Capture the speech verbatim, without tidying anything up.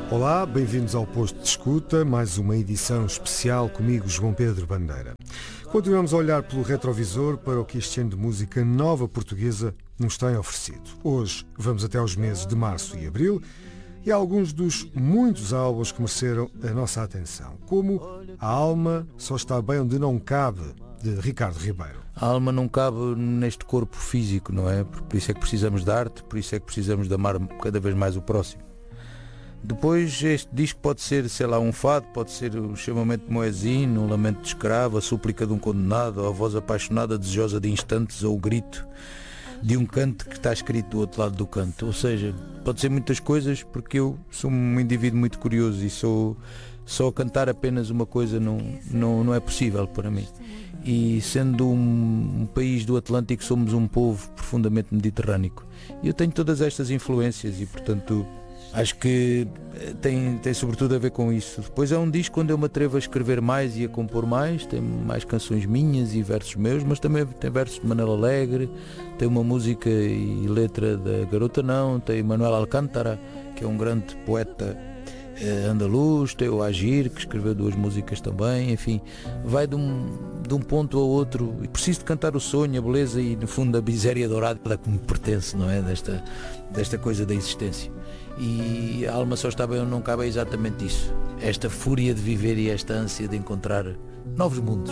Olá, bem-vindos ao Posto de Escuta, mais uma edição especial comigo, João Pedro Bandeira. Continuamos a olhar pelo retrovisor para o que este ano de música nova portuguesa nos tem oferecido. Hoje vamos até aos meses de março e abril e há alguns dos muitos álbuns que mereceram a nossa atenção, como A Alma Só Está Bem Onde Não Cabe, de Ricardo Ribeiro. A alma não cabe neste corpo físico, não é? Por isso é que precisamos de arte, por isso é que precisamos de amar cada vez mais o próximo. Depois este disco pode ser, sei lá, um fado, pode ser o chamamento de Moezino, um lamento de escravo, a súplica de um condenado, ou a voz apaixonada, desejosa de instantes, ou o grito de um canto que está escrito do outro lado do canto. Ou seja, pode ser muitas coisas, porque eu sou um indivíduo muito curioso e sou, só cantar apenas uma coisa não, não, não é possível para mim. E sendo um, um país do Atlântico, somos um povo profundamente mediterrâneo. E eu tenho todas estas influências e, portanto, acho que tem, tem sobretudo a ver com isso. Depois é um disco onde eu me atrevo a escrever mais e a compor mais. Tem mais canções minhas e versos meus, mas também tem versos de Manel Alegre, tem uma música e letra da Garota Não, tem Manuel Alcântara, que é um grande poeta eh, andaluz, tem o Agir, que escreveu duas músicas também. Enfim, vai de um, de um ponto ao outro e preciso de cantar o sonho, a beleza e, no fundo, a miséria dourada que me pertence, não é? Desta, desta coisa da existência. E a alma só está bem ou não cabe é exatamente isso, esta fúria de viver e esta ânsia de encontrar novos mundos.